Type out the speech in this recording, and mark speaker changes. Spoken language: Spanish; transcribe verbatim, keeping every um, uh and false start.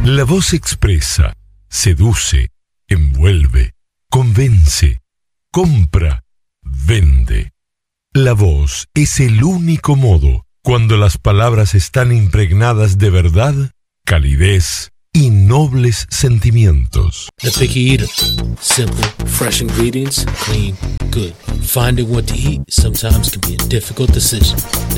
Speaker 1: La voz expresa, seduce, envuelve, convence, compra, vende. La voz es el único modo cuando las palabras están impregnadas de verdad, calidez y nobles sentimientos.
Speaker 2: The Picky Eater. Simple, fresh ingredients, clean, good. Finding what to eat sometimes can be a difficult decision.